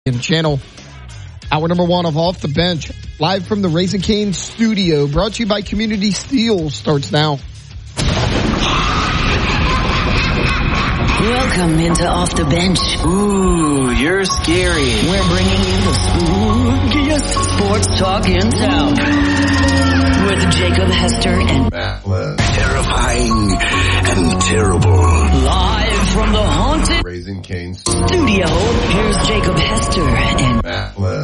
Channel. Hour number 1 of Off the Bench, live from the Raising Cane's studio, brought to you by Community Steel, starts now. Welcome into Off the Bench. Ooh, you're scary. We're bringing you the spookiest sports talk in town. With Jacob Hester and Terrifying and terrible. live from the haunted Raising Cane's studio, here's Jacob Hester and